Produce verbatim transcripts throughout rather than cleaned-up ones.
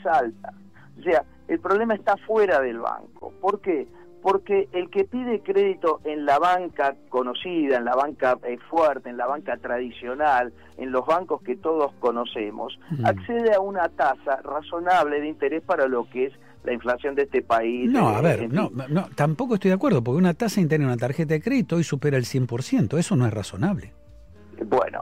alta. O sea, el problema está fuera del banco. ¿Por qué? Porque el que pide crédito en la banca conocida, en la banca eh, fuerte, en la banca tradicional, en los bancos que todos conocemos, mm. accede a una tasa razonable de interés para lo que es la inflación de este país. No, eh, a ver, no, no, tampoco estoy de acuerdo, porque una tasa de interés en una tarjeta de crédito hoy supera el cien por ciento, eso no es razonable. Bueno,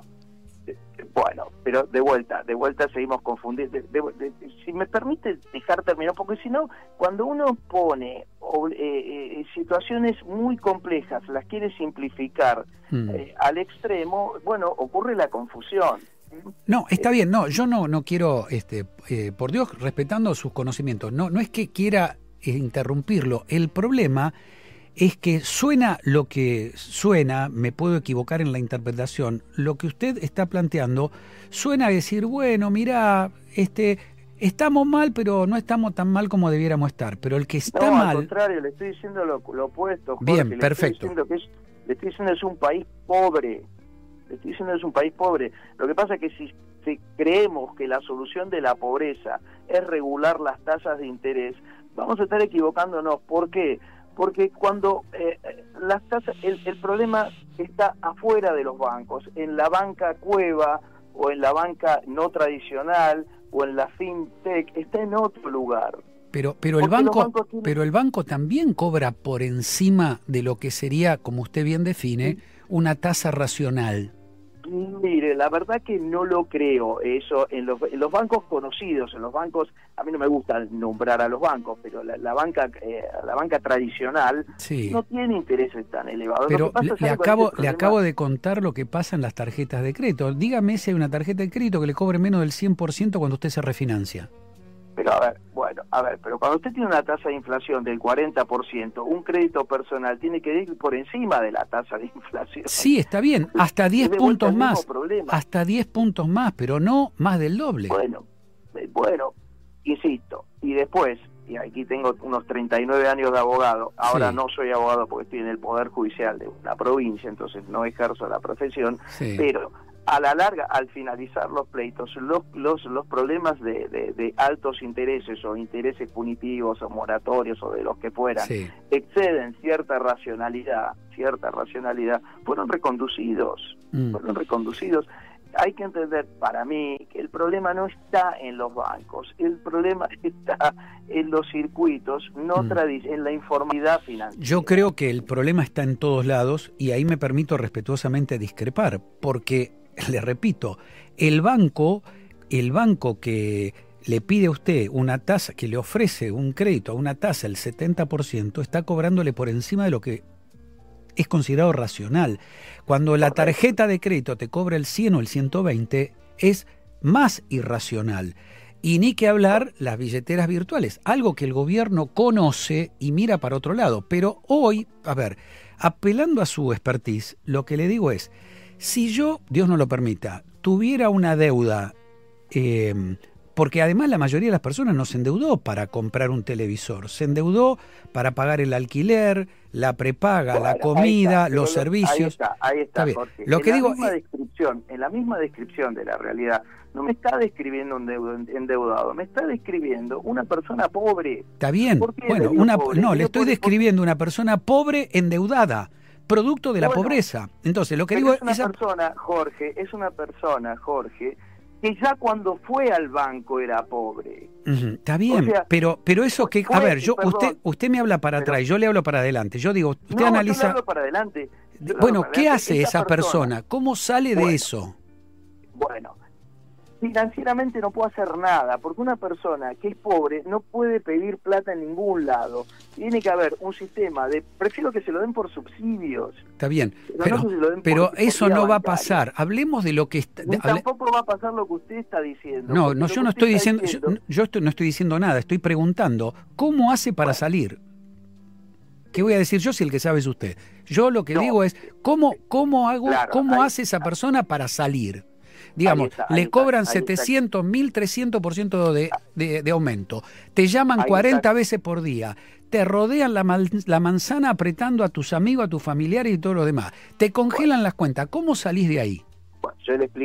bueno, pero de vuelta, de vuelta seguimos confundiendo. De, de, de, si me permite dejar terminar, porque si no, cuando uno pone o, eh, eh, situaciones muy complejas, las quiere simplificar mm. eh, al extremo, bueno, ocurre la confusión. No, está bien, no, yo no no quiero, este, eh, por Dios, respetando sus conocimientos, no no es que quiera eh, interrumpirlo, el problema es que suena lo que suena, me puedo equivocar en la interpretación, lo que usted está planteando suena a decir, bueno, mira, este, estamos mal, pero no estamos tan mal como debiéramos estar, pero el que está no, mal... al contrario, le estoy diciendo lo, lo opuesto, Jorge. Bien, le perfecto. Estoy diciendo que es, le estoy diciendo que es un país pobre, le estoy diciendo que es un país pobre. Lo que pasa es que si, si creemos que la solución de la pobreza es regular las tasas de interés, vamos a estar equivocándonos. ¿Por qué? Porque cuando eh, las tasas, el, el problema está afuera de los bancos, en la banca cueva o en la banca no tradicional o en la fintech, está en otro lugar. Pero pero el banco tienen... pero el banco también cobra por encima de lo que sería, como usted bien define, sí. una tasa racional. Mire, la verdad que no lo creo eso en los, en los bancos conocidos, en los bancos, a mí no me gusta nombrar a los bancos, pero la, la banca eh, la banca tradicional sí. no tiene intereses tan elevados. Pero le, le acabo le acabo de contar lo que pasa en las tarjetas de crédito. Dígame si hay una tarjeta de crédito que le cobre menos del cien por ciento cuando usted se refinancia. Pero a ver, bueno, a ver, pero cuando usted tiene una tasa de inflación del cuarenta por ciento, un crédito personal tiene que ir por encima de la tasa de inflación. Sí, está bien, hasta diez puntos más, hasta diez puntos más, pero no más del doble. Bueno, bueno, insisto, y después, y aquí tengo unos treinta y nueve años de abogado, ahora sí. no soy abogado porque estoy en el Poder Judicial de una provincia, entonces no ejerzo la profesión, sí. pero... a la larga, al finalizar los pleitos, los los, los problemas de, de, de altos intereses o intereses punitivos o moratorios o de los que fueran, sí. exceden cierta racionalidad, cierta racionalidad, fueron reconducidos, mm. fueron reconducidos. Hay que entender, para mí, que el problema no está en los bancos, el problema está en los circuitos, no mm. tradi- en la informalidad financiera. Yo creo que el problema está en todos lados y ahí me permito respetuosamente discrepar, porque... le repito, el banco, el banco que le pide a usted una tasa, que le ofrece un crédito a una tasa del setenta por ciento, está cobrándole por encima de lo que es considerado racional. Cuando la tarjeta de crédito te cobra el cien o el ciento veinte, es más irracional. Y ni que hablar las billeteras virtuales, algo que el gobierno conoce y mira para otro lado. Pero hoy, a ver, apelando a su expertise, lo que le digo es, si yo, Dios no lo permita, tuviera una deuda, eh, porque además la mayoría de las personas no se endeudó para comprar un televisor, se endeudó para pagar el alquiler, la prepaga, bueno, la comida, está, los lo, servicios. Ahí está, ahí está, está Jorge. Lo en que la digo, misma descripción, en la misma descripción de la realidad, no me está describiendo un endeudado, me está describiendo una persona pobre. Está bien, bueno, una, pobre? no, le estoy pobre, describiendo una persona pobre endeudada. Producto de la bueno, pobreza. Entonces, lo que digo es una esa... persona, Jorge, es una persona, Jorge, que ya cuando fue al banco era pobre. Uh-huh, está bien, o sea, pero pero eso que, fue, a ver, yo perdón, usted usted me habla para pero, atrás, yo le hablo para adelante. Yo digo, usted no, analiza. Yo le hablo para adelante. Bueno, para ¿qué adelante. hace esa, esa persona? persona? ¿Cómo sale bueno, de eso? Bueno, financieramente no puedo hacer nada, porque una persona que es pobre no puede pedir plata en ningún lado. Tiene que haber un sistema de... Prefiero que se lo den por subsidios. Está bien, pero, pero, no pero por, eso no va a pasar. Hablemos de lo que... Está, Ni tampoco va a pasar lo que usted está diciendo. No, no yo no estoy diciendo... diciendo yo, yo estoy, no estoy diciendo nada, estoy preguntando, ¿cómo hace para bueno. salir? ¿Qué voy a decir yo si el que sabe es usted? Yo lo que no. digo es, ¿cómo, cómo, hago, claro, cómo hace esa persona para salir? Digamos, está, le cobran está, setecientos, mil trescientos por ciento de, de, de aumento. Te llaman ahí cuarenta está. veces por día. Te rodean la, mal, la manzana apretando a tus amigos, a tus familiares y todo lo demás. Te congelan bueno. las cuentas. ¿Cómo salís de ahí? Bueno, yo le explico,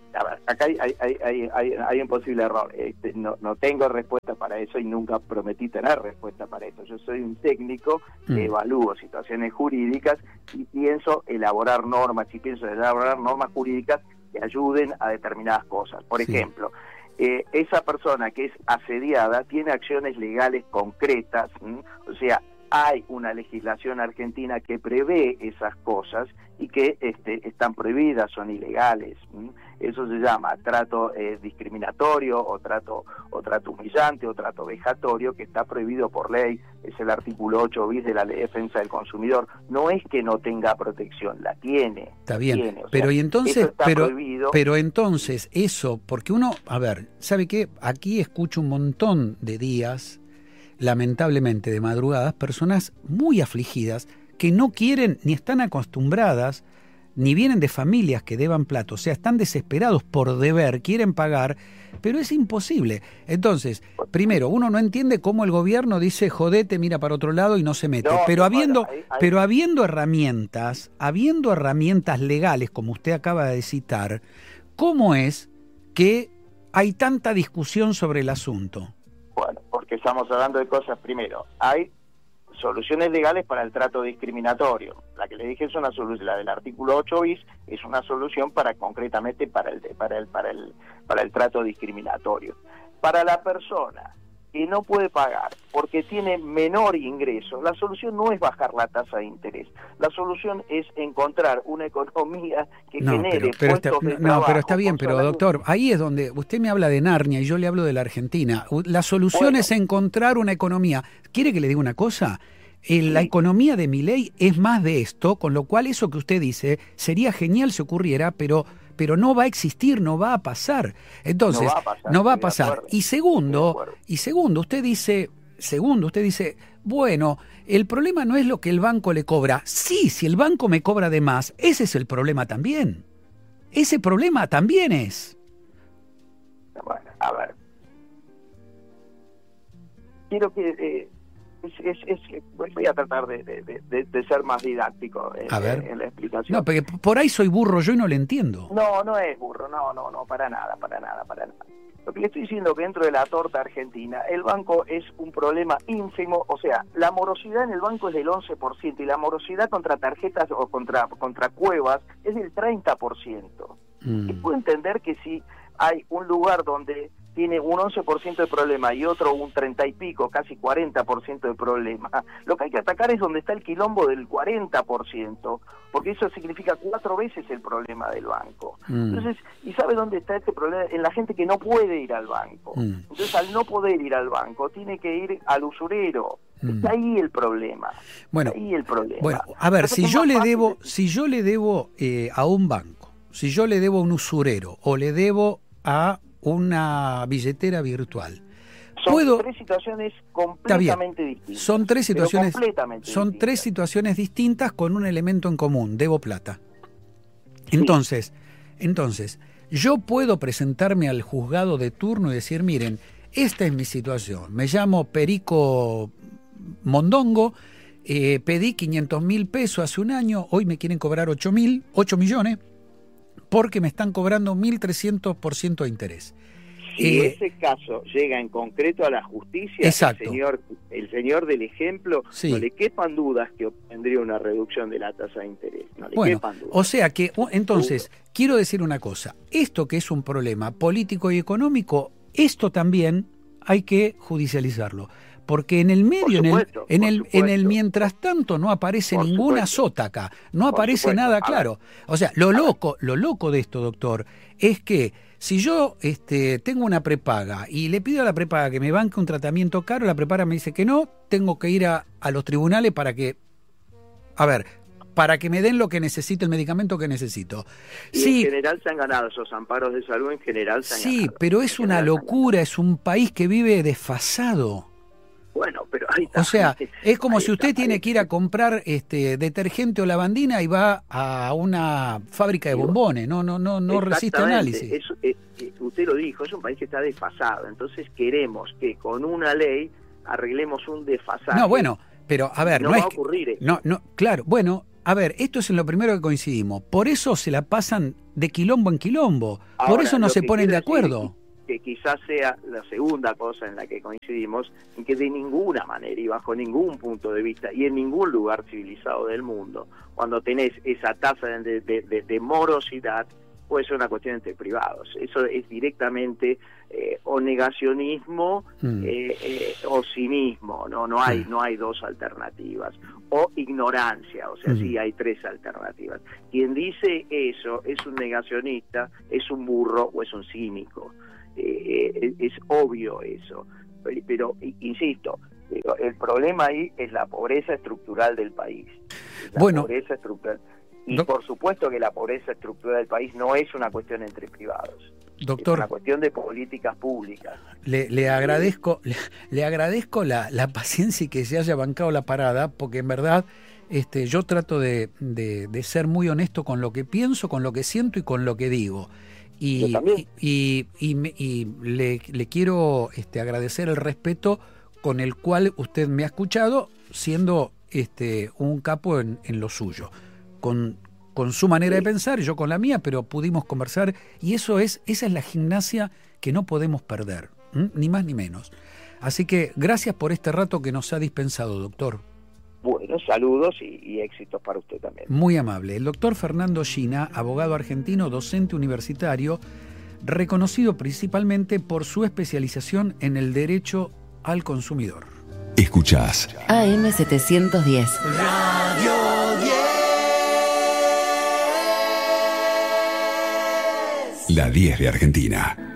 a ver, acá hay, hay, hay, hay, hay un posible error. Este, no, no tengo respuesta para eso y nunca prometí tener respuesta para eso. Yo soy un técnico que mm. evalúo situaciones jurídicas y pienso elaborar normas, y pienso elaborar normas jurídicas que ayuden a determinadas cosas. Por sí. ejemplo, eh, esa persona que es asediada tiene acciones legales concretas, ¿m? O sea, hay una legislación argentina que prevé esas cosas y que este, están prohibidas, son ilegales. ¿m? Eso se llama trato eh, discriminatorio o trato o trato humillante o trato vejatorio, que está prohibido por ley. Es el artículo ocho bis de la Ley de Defensa del Consumidor. No es que no tenga protección, la tiene. Está bien, tiene. O pero sea, y entonces, pero, prohibido. pero entonces eso, porque uno, a ver, ¿sabe qué? Aquí escucho un montón de días, lamentablemente de madrugadas, personas muy afligidas que no quieren ni están acostumbradas, ni vienen de familias que deban plata, o sea, están desesperados por deber, quieren pagar, pero es imposible. Entonces, primero, uno no entiende cómo el gobierno dice, jodete, mira para otro lado y no se mete, no, pero habiendo bueno, ahí, ahí. pero habiendo herramientas, habiendo herramientas legales, como usted acaba de citar, ¿cómo es que hay tanta discusión sobre el asunto? Bueno, porque estamos hablando de cosas, primero, hay soluciones legales para el trato discriminatorio. La que le dije es una solución, la del artículo ocho bis es una solución para concretamente para el para el para el para el trato discriminatorio. Para la persona que no puede pagar porque tiene menor ingreso, la solución no es bajar la tasa de interés. La solución es encontrar una economía que no, genere pero, pero puestos está, de no, trabajo. No, pero está bien, pero doctor, ahí es donde usted me habla de Narnia y yo le hablo de la Argentina. La solución bueno, es encontrar una economía. ¿Quiere que le diga una cosa? Eh, sí. La economía de Milei es más de esto, con lo cual eso que usted dice sería genial si ocurriera, pero pero no va a existir, no va a pasar. Entonces, no va a pasar. No va a pasar. Y segundo, y segundo, usted dice, segundo, usted dice, bueno, el problema no es lo que el banco le cobra. Sí, si el banco me cobra de más, ese es el problema también. Ese problema también es. Bueno, a ver. Quiero que eh, es, es, es, voy a tratar de, de, de, de ser más didáctico en, a ver. en la explicación. No, porque por ahí soy burro yo y no le entiendo. No, no es burro, no, no, no, para nada, para nada, para nada. Lo que le estoy diciendo que dentro de la torta argentina, el banco es un problema ínfimo, o sea, la morosidad en el banco es del once por ciento y la morosidad contra tarjetas o contra, contra cuevas es del treinta por ciento. Mm. Y puedo entender que si hay un lugar donde tiene un once por ciento de problema y otro un treinta y pico, casi cuarenta por ciento de problema, lo que hay que atacar es donde está el quilombo del cuarenta por ciento, porque eso significa cuatro veces el problema del banco. Mm. Entonces, ¿y sabe dónde está este problema? En la gente que no puede ir al banco. Mm. Entonces, al no poder ir al banco, tiene que ir al usurero. Mm. Está ahí el problema. Bueno, está ahí el problema. Bueno, a ver, si yo, le debo, de... si yo le debo eh, a un banco, si yo le debo a un usurero o le debo a una billetera virtual. Son ¿Puedo? tres situaciones completamente distintas. Son tres situaciones, son distintas. tres situaciones distintas con un elemento en común, debo plata. Entonces, sí. entonces, yo puedo presentarme al juzgado de turno y decir, miren, esta es mi situación, me llamo Perico Mondongo, eh, pedí quinientos mil pesos hace un año, hoy me quieren cobrar ocho mil, ocho millones, porque me están cobrando mil trescientos por ciento de interés. Si eh, ese caso llega en concreto a la justicia, exacto. el señor, el señor del ejemplo, sí. no le quepan dudas que obtendría una reducción de la tasa de interés. No le bueno, quepan dudas. O sea que, entonces, quiero decir una cosa, esto que es un problema político y económico, esto también hay que judicializarlo. Porque en el medio, supuesto, en el, en el, en el mientras tanto, no aparece por ninguna supuesto. sota acá, no por aparece supuesto. nada claro. O sea, lo loco, lo loco de esto, doctor, es que si yo este, tengo una prepaga y le pido a la prepaga que me banque un tratamiento caro, la prepaga me dice que no, tengo que ir a, a los tribunales para que, a ver, para que me den lo que necesito, el medicamento que necesito. Y sí, en general se han ganado esos amparos de salud, en general se han sí, ganado. pero es una locura, es un país que vive desfasado. Bueno, pero ahí está. O sea, es como ahí si usted está, tiene que ir a comprar este detergente o lavandina y va a una fábrica de bombones, no no no no resiste análisis. Eso, eh, eh, usted lo dijo, es un país que está desfasado, entonces queremos que con una ley arreglemos un desfasaje. No, bueno, pero a ver, no, no va es a ocurrir que, no, no, claro, bueno, a ver, esto es en lo primero que coincidimos. Por eso se la pasan de quilombo en quilombo. Ahora, por eso no se que ponen de acuerdo. Decir, que quizás sea la segunda cosa en la que coincidimos, en que de ninguna manera y bajo ningún punto de vista y en ningún lugar civilizado del mundo, cuando tenés esa tasa de, de, de, de morosidad, puede ser una cuestión entre privados. Eso es directamente eh, o negacionismo mm. eh, eh, o cinismo. No, no hay, mm. no hay dos alternativas. O ignorancia, o sea, mm. sí hay tres alternativas. Quien dice eso es un negacionista, es un burro o es un cínico. Eh, es, es obvio eso, pero, pero insisto, pero el problema ahí es la pobreza estructural del país. La bueno, pobreza estructural. Y do- por supuesto que la pobreza estructural del país no es una cuestión entre privados. Doctor, es una cuestión de políticas públicas. Le, le agradezco, le, le agradezco la, la paciencia y que se haya bancado la parada, porque en verdad este, yo trato de, de, de ser muy honesto con lo que pienso, con lo que siento y con lo que digo. Y, y, y, y, me, y le, le quiero este, agradecer el respeto con el cual usted me ha escuchado, siendo este, un capo en, en lo suyo, con, con su manera sí. de pensar, yo con la mía, pero pudimos conversar, y eso es, esa es la gimnasia que no podemos perder, ¿m? Ni más ni menos. Así que gracias por este rato que nos ha dispensado, doctor. Bueno, saludos y, y éxitos para usted también. Muy amable. El doctor Fernando Gina, abogado argentino, docente universitario, reconocido principalmente por su especialización en el derecho al consumidor. Escuchás A M setecientos diez. Radio diez. La diez de Argentina.